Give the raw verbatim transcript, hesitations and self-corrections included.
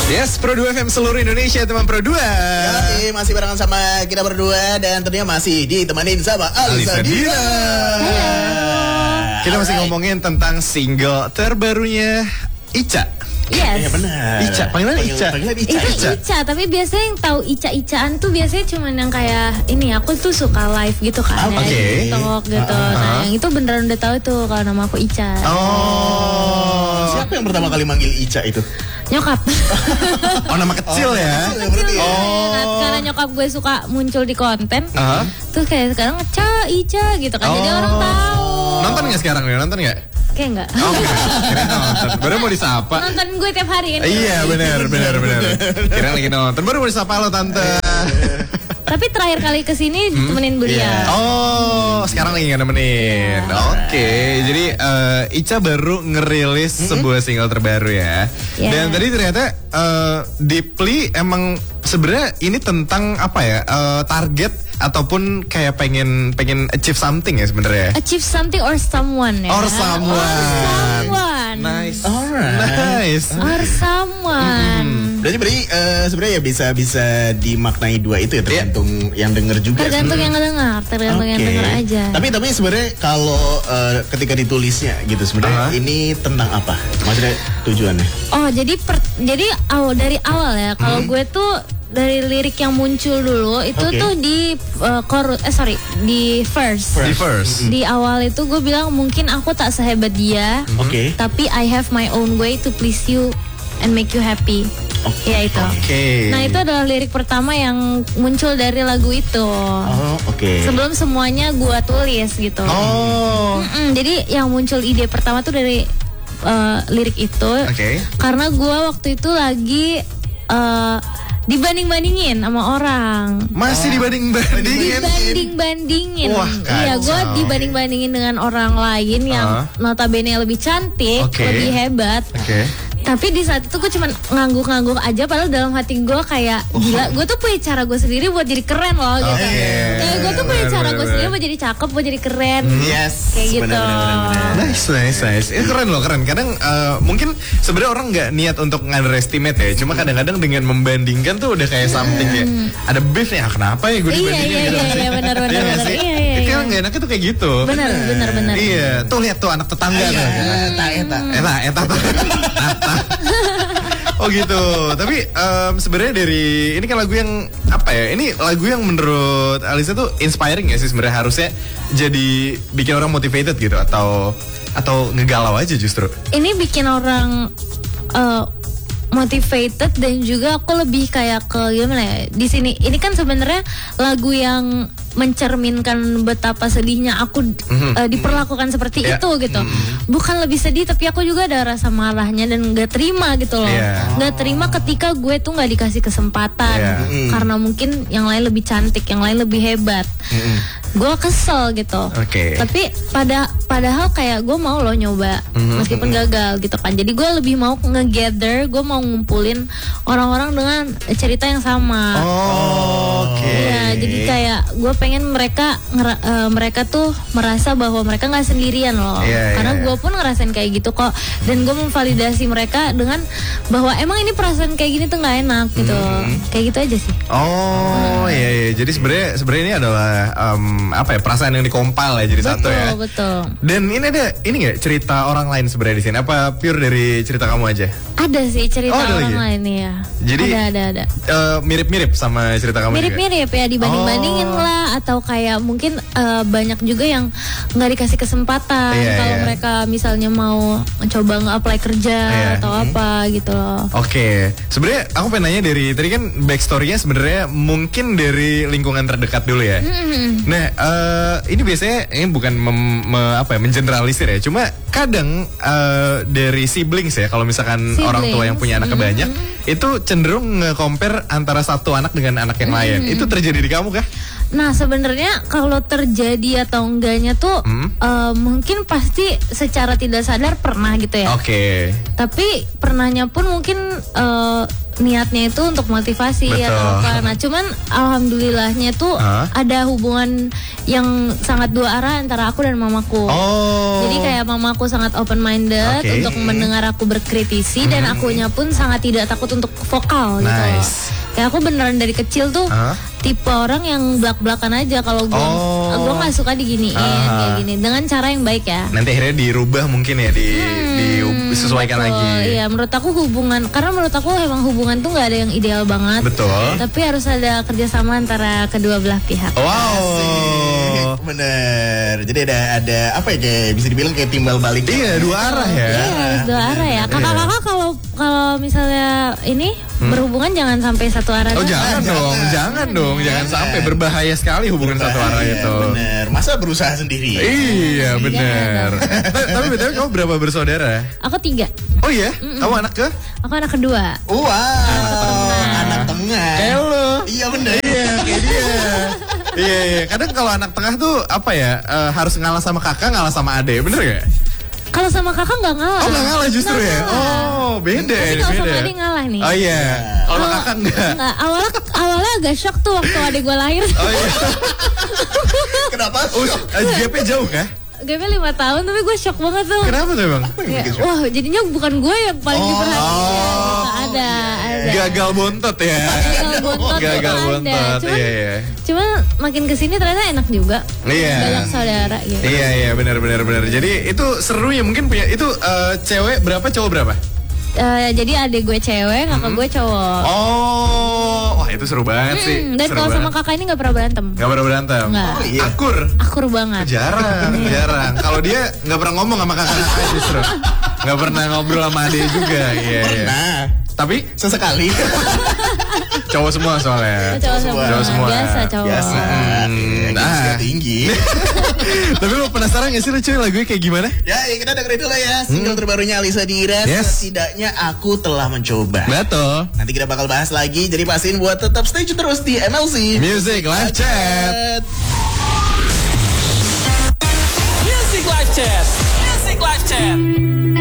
Yes, Pro dua F M seluruh Indonesia, teman Pro dua. Yoi, masih barengan sama kita berdua dan tentunya masih ditemanin sama Alisa Dina. Kita masih ngomongin tentang single terbarunya Ica. Yes. Ya benar. Ica, panggilan Ica. Panggilan Ica. Itu Ica. Ica, tapi biasanya yang tahu Ica-Icaan tuh biasanya cuma yang kayak ini, aku tuh suka live gitu kan, Oke. okay. TikTok gitu. Uh-huh. Nah, yang itu beneran udah tahu tuh kalau nama aku Ica. Oh. Siapa yang pertama kali manggil Ica itu? Nyokap. Oh, nama kecil Oh, ya. kecil ya berarti ya. Oh. Karena nyokap gue suka muncul di konten. Uh-huh. Terus kayak sekarang Ca, Ica gitu kan. Jadi Oh. orang tahu. Nonton nggak sekarang nih? Nonton nggak? Kayak enggak. Oh, enggak. Kira nonton. Baru mau disapa. Nonton gue tiap hari kan. Iya, benar, benar, benar. Kira lagi nonton. Baru mau disapa lo, Tante. Tapi terakhir kali kesini ditemenin Buria. Iya. Oh, sekarang lagi nggak nemenin. Oke, jadi eh, Ica baru ngerilis sebuah single terbaru ya. Yeah. Dan tadi ternyata eh, Deeply emang sebenarnya ini tentang apa ya? eh, target ataupun kayak pengen pengen achieve something ya sebenarnya. Achieve something or someone ya. Or someone. Or someone. Nice. Alright. Nice. Or someone. Berarti berarti eh, sebenarnya ya bisa bisa dimaknai dua itu ya, tergantung yang denger juga. Tergantung yang ngedengar, tergantung yang Oke. denger aja. Tapi tapi sebenarnya kalau eh, ketika ditulisnya gitu sebenarnya Uh-huh. ini tentang apa? Maksudnya tujuannya? Oh, jadi per, jadi awal dari awal ya. Kalau gue tuh dari lirik yang muncul dulu itu Oke. tuh di uh, chorus eh sorry, di verse. Di first. Di awal itu gue bilang mungkin aku tak sehebat dia, Oke. tapi I have my own way to please you and make you happy. Oke. Ya itu. Oke. Nah, itu adalah lirik pertama yang muncul dari lagu itu. Oh, oke. Sebelum semuanya gue tulis gitu. Oh. Mm-mm, jadi yang muncul ide pertama tuh dari uh, lirik itu. Oke. Karena gue waktu itu lagi uh, dibanding-bandingin sama orang. Masih dibanding-bandingin. Dibanding-bandingin. Wah, Iya, gue kacau. dibanding-bandingin dengan orang lain yang Ah. notabene lebih cantik, Oke. lebih hebat. Oke. Tapi di saat itu gue cuman ngangguk-ngangguk aja, padahal dalam hati gue kayak gila, gue tuh punya cara gue sendiri buat jadi keren loh gitu. Oke. Kayak gue tuh punya Bener, cara bener, gue sendiri bener. buat jadi cakep, buat jadi keren. Yes. Kayak gitu. Benar, benar, benar, benar. Nice, nice, nice. Itu keren loh, keren. Kadang eh, mungkin sebenarnya orang nggak niat untuk underestimate ya. Cuma kadang-kadang dengan membandingkan tuh udah kayak something ya. Ada beef nih, ah, kenapa ya gue Iya, dibandingin iya, gitu iya, sih? iya, benar, benar, Iya nggak benar. sih? Iya, iya, Itu iya. kan nggak enaknya tuh kayak gitu. Bener, bener, bener. Iya, tuh lihat tuh anak tetangga tuh. Eta, eta. Eta, eta, eta. Oh gitu. Tapi em, sebenarnya dari ini kan lagu yang apa ya? Ini lagu yang menurut Alisa tuh inspiring ya sih sebenarnya, harusnya jadi bikin orang motivated gitu atau atau ngegalau aja justru. Ini bikin orang uh, motivated dan juga aku lebih kayak ke gimana ya, di sini ini kan sebenarnya lagu yang mencerminkan betapa sedihnya aku uh, diperlakukan seperti Yeah. itu gitu. Bukan lebih sedih, tapi aku juga ada rasa marahnya dan nggak terima gitu loh. Yeah. Nggak terima ketika gue tuh nggak dikasih kesempatan Yeah. karena mungkin yang lain lebih cantik, yang lain lebih hebat. Gue kesel gitu. Oke. Tapi pada padahal kayak gue mau loh nyoba meskipun gagal gitu kan. Jadi gue lebih mau nge-gather, gue mau ngumpulin orang-orang dengan cerita yang sama. Oh, oke. Iya, jadi kayak gue pengen mereka ngera- eh, mereka tuh merasa bahwa mereka nggak sendirian loh. Iya, Karena iya, gue pun ngerasain kayak gitu kok. Dan gue memvalidasi mereka dengan bahwa emang ini perasaan kayak gini tuh nggak enak gitu. Kayak gitu aja sih. Oh, iya iya. Jadi sebenarnya sebenarnya ini adalah em, apa ya, perasaan yang dikompil ya jadi satu ya. Betul, betul. Dan ini ada ini nggak cerita orang lain sebenarnya di sini? Apa pure dari cerita kamu aja? Ada sih cerita Oh, ada orang lagi? lain nih ya. Jadi- ada ada ada. Eh, mirip-mirip sama cerita kamu juga? Mirip-mirip ya, dibanding-bandingin Oh. lah, atau kayak mungkin eh, banyak juga yang nggak dikasih kesempatan Iya, kalau iya. mereka misalnya mau mencoba nge-apply kerja Iya. atau apa gitu loh. Oke, sebenarnya aku pengen nanya dari tadi kan backstory-nya sebenarnya mungkin dari lingkungan terdekat dulu ya. Nah, eh, ini biasanya ini bukan mem- me- apa ya, mengeneralisir ya. Cuma kadang eh, dari siblings ya, kalau misalkan Siblings. orang tua yang punya anak banyak, itu cenderung nge-compare antara satu anak dengan anak yang lain. Itu terjadi di kamu kah? Nah sebenarnya kalau terjadi atau enggaknya tuh Hmm. eh, mungkin pasti secara tidak sadar pernah gitu ya. Oke. Tapi pernahnya pun mungkin eh, niatnya itu untuk motivasi Betul. atau apa. Nah, cuman alhamdulillahnya tuh Hah? ada hubungan yang sangat dua arah antara aku dan mamaku. Oh. Jadi kayak mamaku sangat open minded Oke. untuk mendengar aku berkritisi dan akunya pun sangat tidak takut untuk vokal gitu loh. Nice. Kayak aku beneran dari kecil tuh Hah? tipe orang yang belak-belakan aja kalau gue Oh. gue nggak suka diginiin Ah. kayak gini dengan cara yang baik ya. Nanti akhirnya dirubah mungkin ya di disesuaikan Betul, lagi. Iya, menurut aku hubungan karena menurut aku emang hubungan tuh nggak ada yang ideal banget. Betul. Tapi harus ada kerjasama antara kedua belah pihak. Wow. Bener. Jadi ada ada apa ya kayak bisa dibilang kayak timbal balik. Iya, dua arah ya. Iya, harus dua arah ya. Kakak-kakak kalau kalau misalnya ini berhubungan jangan sampai satu arah. Oh doang. jangan dong, jangan dong, jangan sampai berbahaya sekali hubungan satu arah Iya, itu. bener. Masa berusaha sendiri? Iya benar. Ta- Tapi betul kamu berapa bersaudara? Aku tiga. Oh iya, kamu anak ke? Aku anak kedua. Wow, anak tengah. Elo. Iya bener. Iya, kayak dia. Iya, iya. Kadang kalau anak tengah tuh apa ya? eh, harus ngalah sama kakak, ngalah sama ade, bener gak? Kalau sama kakak nggak ngalah. Oh nggak ngalah justru Nggak ya? ngalah. Oh beda. Tapi ini kalau sama beda. adik ngalah nih. Oh iya. Kalau sama kakak enggak. Enggak, awalnya awalnya agak shock tuh waktu adik gue lahir. Oh iya. Kenapa? Oh, eh, gap jauh kah? G P lima tahun tapi gue shock banget tuh. Kenapa tuh emang? Kayak, wah jadinya bukan gue yang paling Oh. diperhatiin. Ada, ada. Gagal bontot ya. Gagal bontot Gagal tuh ada. bontot. Cuman, Iya iya. cuman makin kesini ternyata enak juga. Iya. Banyak saudara gitu. Iya iya benar benar benar. Jadi itu seru ya mungkin punya itu eh, cewek berapa cowok berapa? Eh, jadi adik gue cewek, kakak gue cowok. Oh, wah itu seru banget sih. Hmm, dan Seru kalau sama banget. kakak ini nggak pernah berantem. Nggak pernah berantem. Nggak. Oh, iya. Akur. Akur banget. Jarang, jarang. Kalau dia nggak pernah ngomong sama kakak-kakak justru. Nggak pernah ngobrol sama adek juga. Iya iya. Nah, Tapi sesekali. cowok semua soalnya. Cowok semua. Cowok semua. Biasa cowok. Biasa. Hmm, Ya, ah. tinggi. Tapi lo penasaran gak sih lo cuy lagunya kayak gimana? Ya, ya kita dengerin dulu ya single terbarunya Alisa Dira. Yes. Setidaknya aku telah mencoba. Betul. Nanti kita bakal bahas lagi. Jadi pastiin buat tetap stay tune terus di M L C Music Live Chat.